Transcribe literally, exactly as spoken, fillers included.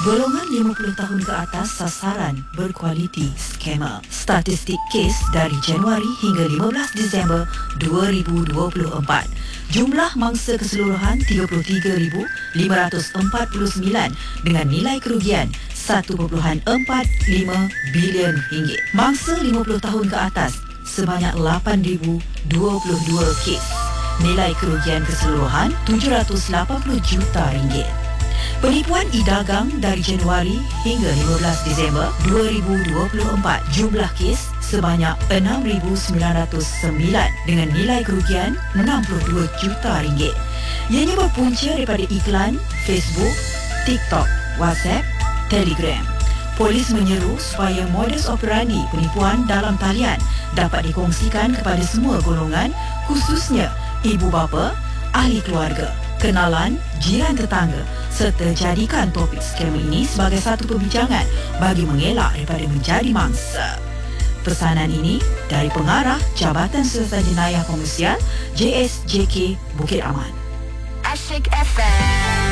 Golongan lima puluh tahun ke atas sasaran berkualiti skamer. Statistik kes dari Januari hingga lima belas Disember dua ribu dua puluh empat. Jumlah mangsa keseluruhan tiga puluh tiga ribu lima ratus empat puluh sembilan dengan nilai kerugian satu perpuluhan empat lima bilion ringgit. Mangsa lima puluh tahun ke atas sebanyak lapan ribu dua puluh dua kes. Nilai kerugian keseluruhan tujuh ratus lapan puluh juta ringgit. Penipuan e-dagang dari Januari hingga lima belas Disember dua ribu dua puluh empat. Jumlah kes sebanyak enam ribu sembilan ratus sembilan dengan nilai kerugian enam puluh dua juta ringgit. Ianya berpunca daripada iklan Facebook, TikTok, WhatsApp, Telegram. Polis menyeru supaya modus operandi penipuan dalam talian dapat dikongsikan kepada semua golongan, khususnya ibu bapa, ahli keluarga, kenalan, jiran tetangga, serta jadikan topik skema ini sebagai satu perbincangan bagi mengelak daripada menjadi mangsa. Pesanan ini dari Pengarah Jabatan Siasatan Jenayah Komersial J S J K Bukit Aman. Asyik F M.